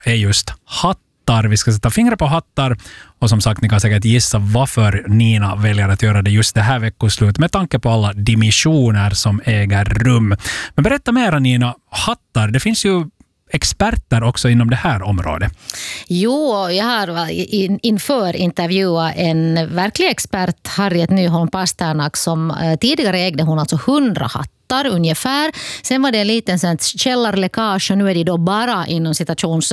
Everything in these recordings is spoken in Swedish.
är just hattar. Vi ska sätta fingrar på hattar och som sagt, ni kan säkert gissa varför Nina väljer att göra det just det här veckoslut med tanke på alla dimensioner som äger rum. Men berätta mer, Nina, hattar, det finns ju experter också inom det här området. Jo, jag har inför intervjuat en verklig expert, Harriet Nyholm Pasternak, som tidigare ägde hon alltså 100 hattar ungefär. Sen var det en liten källarläckage och nu är det då bara inom citation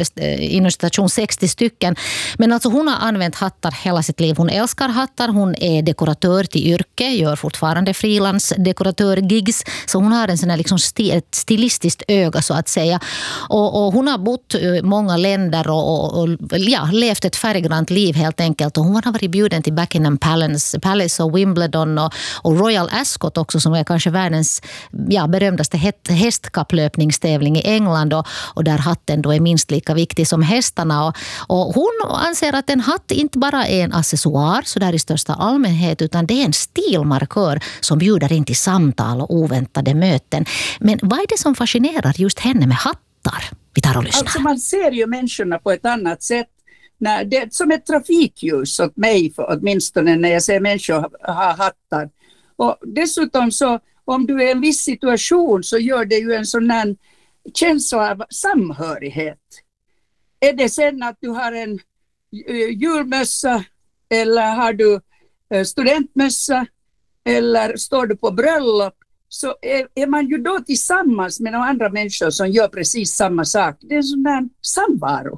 60 stycken. Men alltså hon har använt hattar hela sitt liv. Hon älskar hattar, hon är dekoratör till yrke, gör fortfarande frilansdekoratör-gigs. Så hon har en sån här liksom ett stilistiskt öga så att säga. Och hon har bott i många länder och levt ett färggrant liv helt enkelt. Och hon har varit bjuden till Buckingham Palace och Wimbledon och Royal Ascot också, som är kanske världens berömdaste hästkapplöpningstävling i England och där hatten då är minst lika viktig som hästarna. Och hon anser att en hatt inte bara är en accessoar så där i största allmänhet, utan det är en stilmarkör som bjuder in till samtal och oväntade möten. Men vad är det som fascinerar just henne med hattar? Vi tar och lyssnar. Alltså man ser ju människorna på ett annat sätt. Det är som ett trafikljus åt mig, åtminstone när jag ser människor ha hattar. Och dessutom så om du är i en viss situation så gör det ju en sån här känsla av samhörighet. Är det sen att du har en julmössa eller har du studentmössa eller står du på bröllop, så är man ju då tillsammans med några andra människor som gör precis samma sak. Det är en sån här samvaro.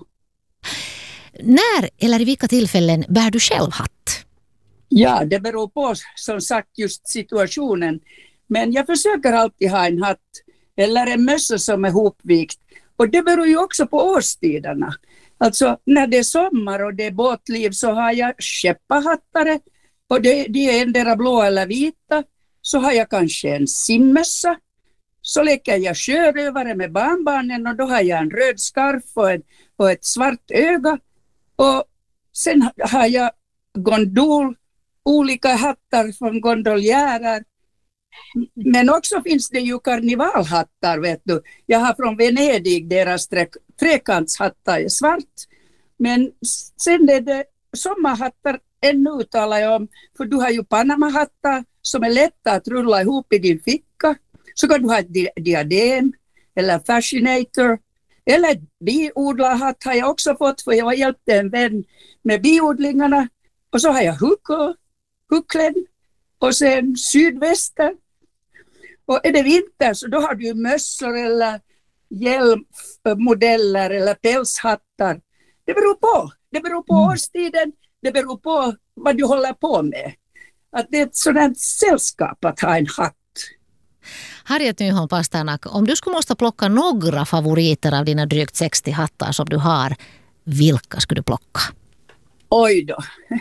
När eller i vilka tillfällen bär du själv hatt? Ja, det beror på som sagt just situationen. Men jag försöker alltid ha en hatt eller en mössa som är hopvikt. Och det beror ju också på årstiderna. Alltså när det är sommar och det är båtliv så har jag skepparhattare. Och de är endera blå eller vita. Så har jag kanske en simmössa. Så leker jag sjörövare med barnbarnen och då har jag en röd skarf och ett svart öga. Och sen har jag gondol, olika hattar från gondoljärer. Men också finns det ju karnevalhattar, vet du. Jag har från Venedig, deras trekantshattar är svart. Men sen är det sommarhattar ännu talar jag om. För du har ju Panama-hattar som är lätta att rulla ihop i din ficka. Så kan du ha ett diadem eller fascinator. Eller biodlarhatt har jag också fått, för jag hjälpte en vän med biodlingarna. Och så har jag hucklen och sen sydväster. Och är det vinter så då har du mössor eller hjälmmodeller eller pälshattar. Det beror på årstiden, det beror på vad du håller på med. Att det är ett sådant sällskap att ha en hatt. Harriet Nyholm Pasternak, om du skulle måste plocka några favoriter av dina drygt 60 hattar som du har, vilka skulle du plocka? Oj då.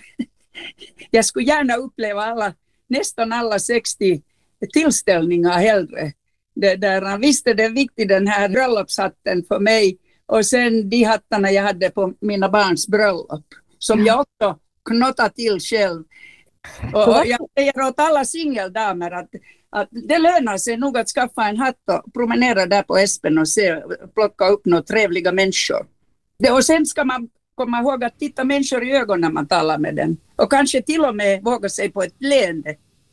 Jag skulle gärna uppleva nästan alla 60 tillställningar hellre. Visst är det viktigt den här bröllopshatten för mig. Och sen de hattarna jag hade på mina barns bröllop. Som jag också knottade till själv. Och jag säger åt alla singeldamer att det lönar sig nog att skaffa en hatt och promenera där på Espen och plocka upp några trevliga människor. Och sen ska man komma ihåg att titta människor i ögonen när man talar med dem. Och kanske till och med våga sig på ett leende.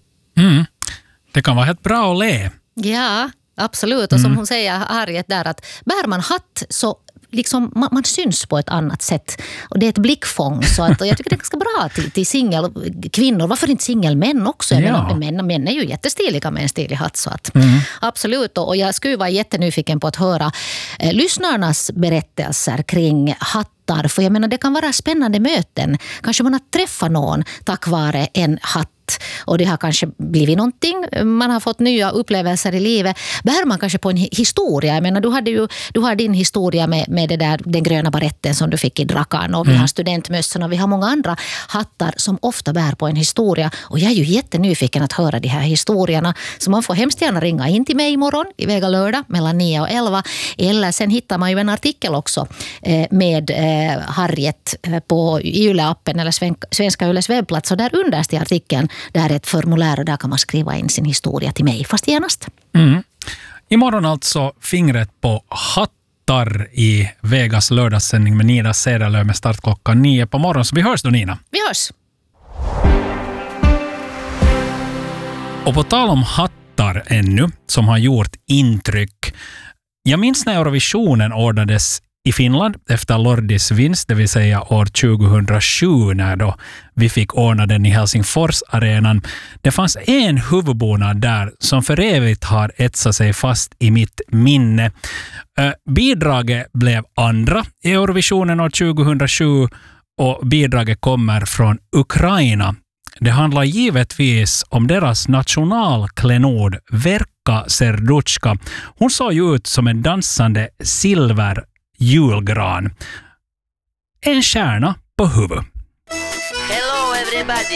Det kan vara helt bra att le. Ja, absolut. Och som hon säger, Harriet, där att bär man hatt så liksom, man syns på ett annat sätt. Och det är ett blickfång. Så att, och jag tycker det är ganska bra till singelkvinnor. Varför inte singelmän också? Män är ju jättestiliga med en stilig hatt. Så att, absolut. Och jag skulle vara jättenyfiken på att höra lyssnarnas berättelser kring hattar. För jag menar, det kan vara spännande möten. Kanske man har träffat någon tack vare en hatt. Och det har kanske blivit någonting. Man har fått nya upplevelser i livet. Bär man kanske på en historia. Jag menar, du har din historia med det där, den gröna baretten som du fick i Drakan. Och vi har studentmössorna. Vi har många andra hattar som ofta bär på en historia. Och jag är ju jättenyfiken att höra de här historierna. Så man får hemskt gärna ringa in till mig imorgon i Vega lördag mellan 9 och 11. Eller sen hittar man ju en artikel också med Harriet i Yle-appen eller Svenska Yles webbplats. Och där underst i artikeln där är ett formulär och där kan man skriva in sin historia till mig, fast genast. Imorgon alltså fingret på hatt Hattar i Vegas lördagssändning med Nina Cederlöv med start klockan 9 på morgonen. Så vi hörs då, Nina. Vi hörs. Och på tal om hattar ännu, som har gjort intryck. Jag minns när Eurovisionen ordnades i Finland efter Lordis vinst, det vill säga år 2007 när då vi fick ordna den i Helsingfors-arenan. Det fanns en huvudbonad där som för evigt har etsat sig fast i mitt minne. Bidraget blev andra i Eurovisionen år 2007 och bidraget kommer från Ukraina. Det handlar givetvis om deras nationalklenod Verka Serduchka. Hon såg ju ut som en dansande silver julgran. En stjärna på huvud. Hello everybody.